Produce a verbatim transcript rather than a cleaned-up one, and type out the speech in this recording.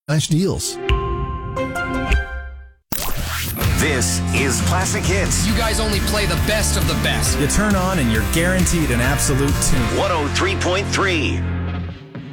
Nice deals. This is Classic Hits. You guys only play the best of the best. You turn on and you're guaranteed an absolute tune. one oh three point three.